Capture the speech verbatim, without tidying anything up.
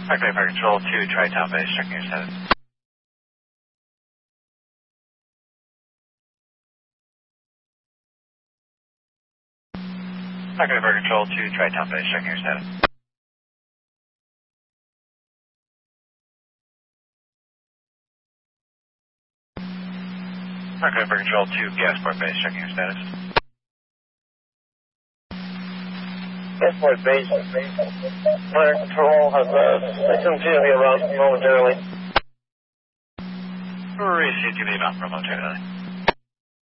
Okay, for Control two, Tri-Town Base, checking your status. Okay, for Control two, Tri-Town Base, checking your status. Okay, for Control two, Gasport Base, checking your status. Gasport Base, Fire Control has uh, assumed to be around momentarily. Receive to be about momentarily.